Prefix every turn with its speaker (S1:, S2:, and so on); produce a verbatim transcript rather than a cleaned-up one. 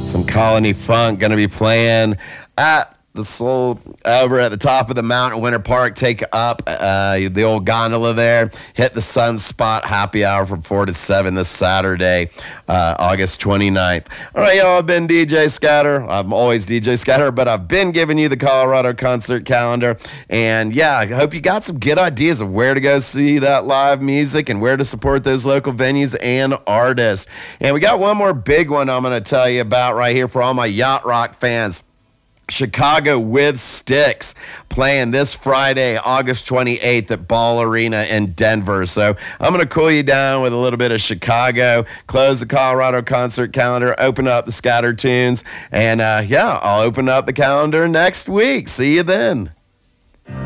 S1: Some Colony Funk going to be playing at the Soul over at the top of the mountain, Winter Park. Take up uh, the old gondola there. Hit the Sunspot happy hour from four to seven this Saturday, uh, August twenty-ninth. All right, y'all, I've been D J Scatter. I'm always D J Scatter, but I've been giving you the Colorado concert calendar. And yeah, I hope you got some good ideas of where to go see that live music and where to support those local venues and artists. And we got one more big one I'm going to tell you about right here for all my yacht rock fans. Chicago with Styx playing this Friday, August twenty-eighth at Ball Arena in Denver. So I'm going to cool you down with a little bit of Chicago, close the Colorado concert calendar, open up the Scatter tunes, and uh, yeah, I'll open up the calendar next week. See you then.